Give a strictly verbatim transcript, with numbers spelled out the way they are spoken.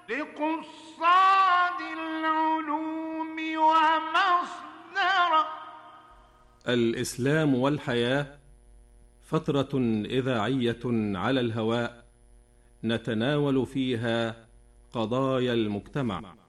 لقصاد العلوم ومصدر. الإسلام والحياة فترة إذاعية على الهواء نتناول فيها قضايا المجتمع.